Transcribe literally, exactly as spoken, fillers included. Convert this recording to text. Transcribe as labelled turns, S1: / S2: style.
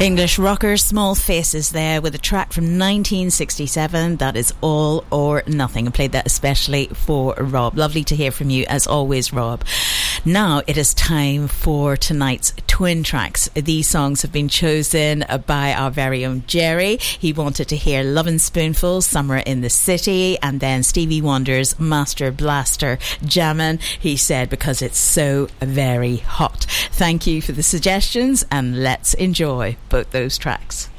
S1: English rocker Small Faces there with a track from nineteen sixty-seven, that is All or Nothing. I played that especially for Rob. Lovely to hear from you as always, Rob. Now it is time for tonight's twin tracks. These songs have been chosen by our very own Jerry. He wanted to hear Lovin' Spoonful, Summer in the City, and then Stevie Wonder's Master Blaster Jammin', he said, because it's so very hot. Thank you for the suggestions, and let's enjoy both those tracks.